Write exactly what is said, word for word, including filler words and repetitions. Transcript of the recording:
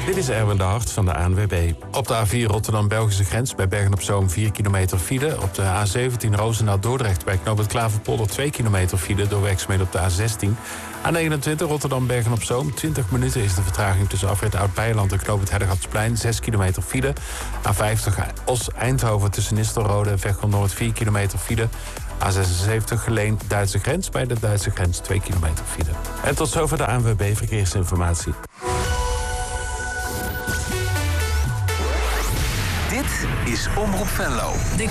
Dit is Erwin de Hart van de A N W B. Op de A vier Rotterdam-Belgische grens bij Bergen-op-Zoom vier kilometer file. Op de A zeventien Roosendaal-Dordrecht bij knooppunt Klaverpolder twee kilometer file door werkzaamheden op de A zestien. A negenentwintig Rotterdam-Bergen-op-Zoom. twintig minuten is de vertraging tussen afrit Oud-Beijerland en knooppunt Hellegatsplein. zes kilometer file. A vijftig Os-Eindhoven tussen Nistelrode en Veghel Noord vier kilometer file. A zesenzeventig Geleen-Duitse grens bij de Duitse grens twee kilometer file. En tot zover de A N W B Verkeersinformatie. Dit is Omroep Venlo.